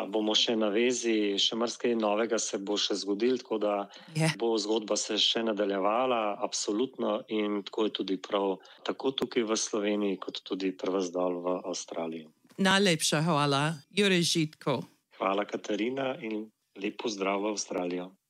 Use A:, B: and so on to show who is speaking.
A: bomo še na vezi, še marsikaj novega se bo še zgodilo, tako da bo zgodba se še nadaljevala, absolutno, in tako je tudi prav, tako tukaj v Sloveniji, kot tudi pri vas dol v Avstraliji.
B: Najlepša hvala, Jure Žitko.
A: Hvala, Katarina, in lep pozdrav v Avstralijo.